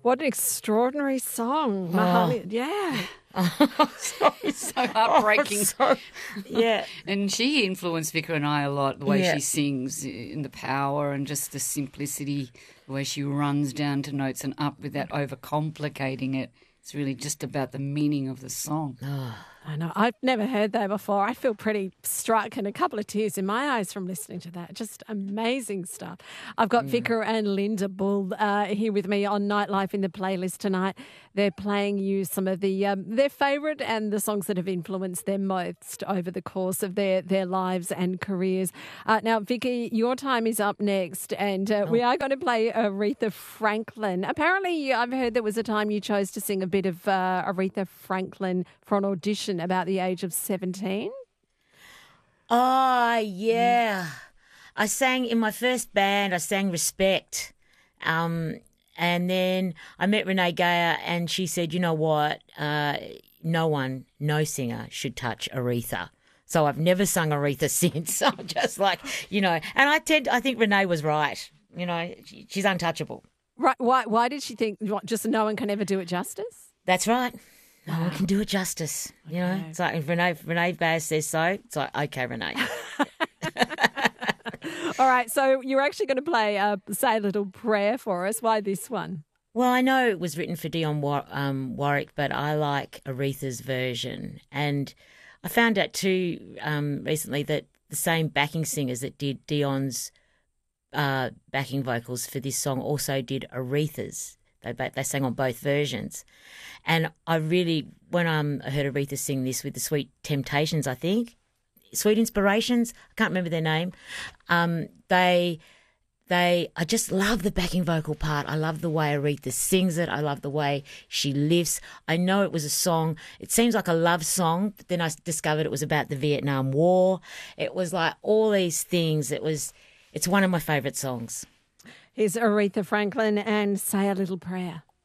What an extraordinary song, Mahalia. Yeah. So heartbreaking. Yeah. And she influenced Vika and I a lot, the way Yeah. she sings, in the power and just the simplicity, the way she runs down to notes and up without overcomplicating it. It's really just about the meaning of the song. I know. I've never heard that before. I feel pretty struck and a couple of tears in my eyes from listening to that. Just amazing stuff. I've got Vicar and Linda Bull here with me on Nightlife in the playlist tonight. They're playing you some of their favourite and the songs that have influenced them most over the course of their lives and careers. Now, Vicky, your time is up next, and we are going to play Aretha Franklin. Apparently, I've heard there was a time you chose to sing a bit of Aretha Franklin for an audition about the age of 17. Oh, yeah. I sang in my first band, I sang Respect. And then I met Renee Geyer and she said, you know what, no singer should touch Aretha. So I've never sung Aretha since. I'm just like, and I think Renee was right. She's untouchable. Right. Why did she think just no one can ever do it justice? That's right. No one can do it justice. It's like if Renee Bass says so, it's like, okay, Renee. All right, so you're actually going to play Say a Little Prayer for us. Why this one? Well, I know it was written for Dionne Warwick, but I like Aretha's version. And I found out too recently that the same backing singers that did Dionne's backing vocals for this song also did Aretha's. They sang on both versions. And I really, when I heard Aretha sing this with the Sweet Temptations, I think, Sweet Inspirations, I can't remember their name, I just love the backing vocal part. I love the way Aretha sings it. I love the way she lifts. I know it was a song. It seems like a love song, but then I discovered it was about the Vietnam War. It was like all these things. It's one of my favourite songs. Here's Aretha Franklin and Say a Little Prayer.